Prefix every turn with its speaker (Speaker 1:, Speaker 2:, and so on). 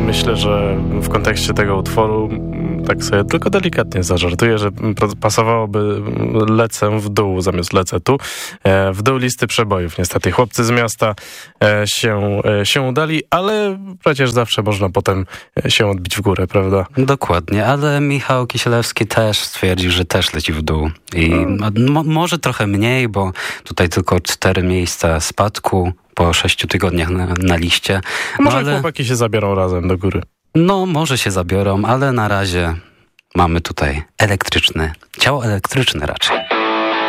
Speaker 1: myślę, że w kontekście tego utworu tak sobie tylko delikatnie zażartuję, że pasowałoby lecę w dół zamiast lecę tu. W dół listy przebojów. Niestety chłopcy z miasta się udali, ale przecież zawsze można potem się odbić w górę, prawda?
Speaker 2: Dokładnie, ale Michał Kisielewski też stwierdził, że też leci w dół. I może trochę mniej, bo tutaj tylko 4 miejsca spadku po 6 tygodniach na liście.
Speaker 1: Może chłopaki się zabiorą razem do góry.
Speaker 2: No, może się zabiorą, ale na razie mamy tutaj ciało elektryczne raczej.